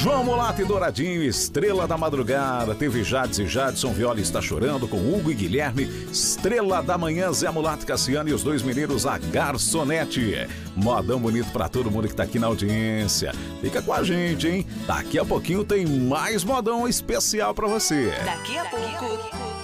João Mulato e Douradinho, Estrela da Madrugada. Teve Jades e Jadson, Viola Está Chorando, com Hugo e Guilherme. Estrela da Manhã, Zé Mulato e Cassiano e os dois mineiros, a Garçonete. Modão bonito pra todo mundo que tá aqui na audiência. Fica com a gente, hein? Daqui a pouquinho tem mais modão especial pra você. Daqui a pouco